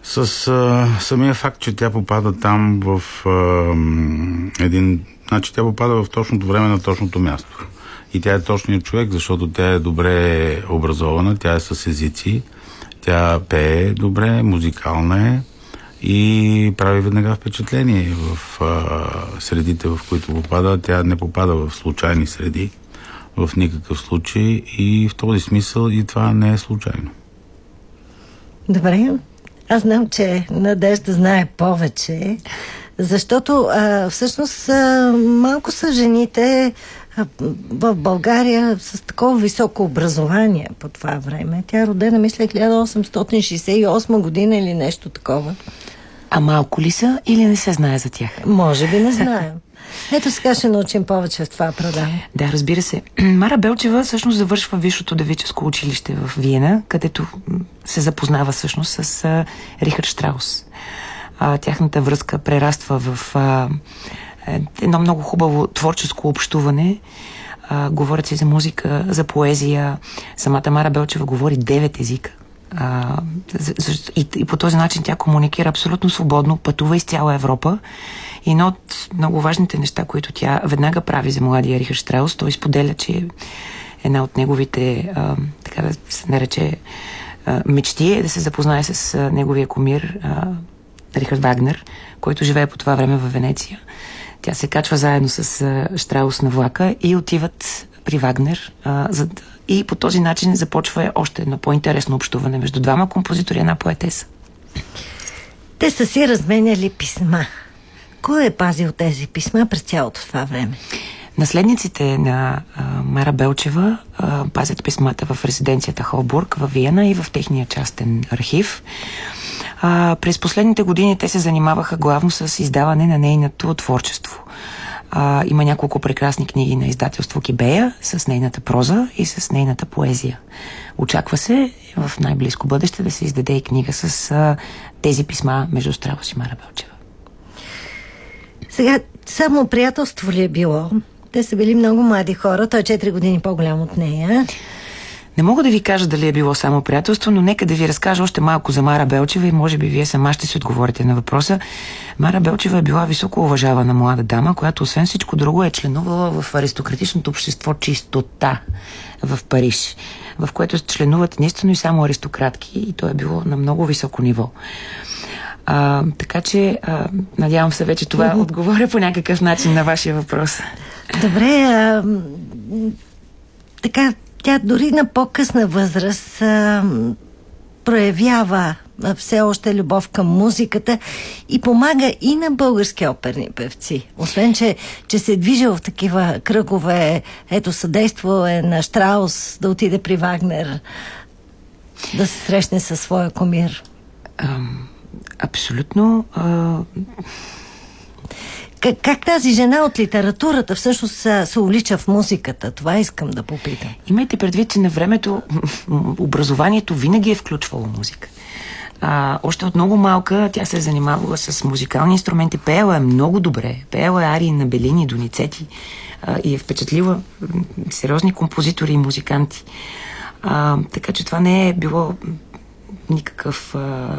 С самия факт, че тя попада там в Значи тя попада в точното време на точното място. И тя е точният човек, защото тя е добре образована, тя е с езици, тя пее добре, музикална е и прави веднага впечатление в средите, в които попада. Тя не попада в случайни среди, в никакъв случай, и в този смисъл и това не е случайно. Добре, аз знам, че Надежда знае повече, защото всъщност малко са жените в България с такова високо образование по това време. Тя е родена, мисля, 1868 година или нещо такова. А малко ли са или не се знае за тях? Може би не знаем. Ето сега ще научим повече в това предаване. Да, разбира се. Мара Белчева всъщност завършва Висшето девическо училище в Виена, където се запознава всъщност с Рихард Штраус. Тяхната връзка прераства в едно много хубаво творческо общуване. Говорят си за музика, за поезия. Самата Мара Белчева говори 9 езика. И по този начин тя комуникира абсолютно свободно, пътува из цяла Европа. И едно от много важните неща, които тя веднага прави за младия Рихард Штраус, той споделя, че една от неговите, така да се нарече, мечти е да се запознае с неговия кумир Рихард Вагнер, който живее по това време в Венеция. Тя се качва заедно с Штраус на влака и отиват при Вагнер, и по този начин започва още едно по-интересно общуване между двама композитори и една поетеса. Те са си разменяли писма. Кой е пазил тези писма през цялото това време? Наследниците на Мара Белчева пазят писмата в резиденцията Холбург в Виена и в техния частен архив. През последните години те се занимаваха главно с издаване на нейното творчество. Има няколко прекрасни книги на издателство Кибея с нейната проза и с нейната поезия. Очаква се в най-близко бъдеще да се издаде и книга с тези писма между Штраус и Мара Белчева. Сега, само приятелство ли е било? Те са били много млади хора, той е 4 години по-голям от нея. Не мога да ви кажа дали е било само приятелство, но нека да ви разкажа още малко за Мара Белчева и може би вие сама ще си отговорите на въпроса. Мара Белчева е била високо уважавана млада дама, която освен всичко друго е членувала в аристократичното общество Чистота в Париж, в което членуват единствено и само аристократки, и то е било на много високо ниво. Така че надявам се вече това отговоря по някакъв начин на вашия въпрос. Добре, така тя дори на по-късна възраст проявява все още любов към музиката и помага и на български оперни певци. Освен, че се е движил в такива кръгове, ето съдействал е на Штраус да отиде при Вагнер, да се срещне със своя кумир. Абсолютно. Как тази жена от литературата всъщност се увлича в музиката? Това искам да попитам. Имайте предвид, че на времето образованието винаги е включвало музика. Още от много малка тя се е занимавала с музикални инструменти. Пеела е много добре. Пеела е арии на Белини, Доницети и е впечатлила сериозни композитори и музиканти. Така че това не е било никакъв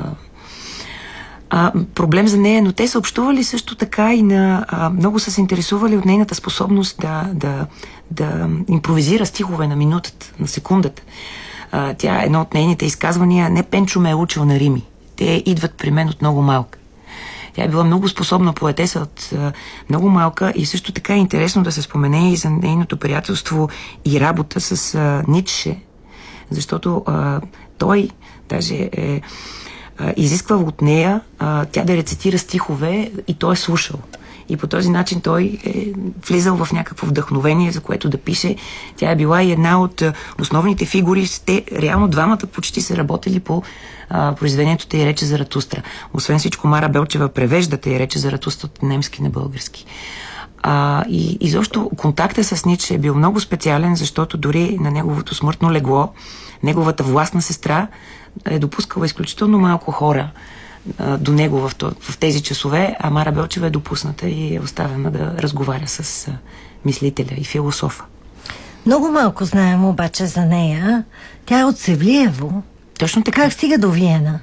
проблем за нея, но те са общували също така и много са се интересували от нейната способност да импровизира стихове на минутата, на секундата. Тя, едно от нейните изказвания: не Пенчо ме е учил на рими. Те идват при мен от много малка. Тя е била много способна поетеса от много малка и също така е интересно да се спомене и за нейното приятелство и работа с Ницше, защото той даже е изисквал от нея тя да рецитира стихове и той е слушал. И по този начин той е влизал в някакво вдъхновение, за което да пише. Тя е била и една от основните фигури. Те реално двамата почти са работили по произведението Тъй рече Заратустра. Освен всичко, Мара Белчева превежда Тъй рече Заратустра от немски на български. И изобщо контактът с Ницше е бил много специален, защото дори на неговото смъртно легло неговата властна сестра е допускала изключително малко хора до него в тези часове, а Мара Белчева е допусната и е оставена да разговаря с мислителя и философа. Много малко знаем обаче за нея. Тя е от Севлиево. Точно така. Как стига до Виена?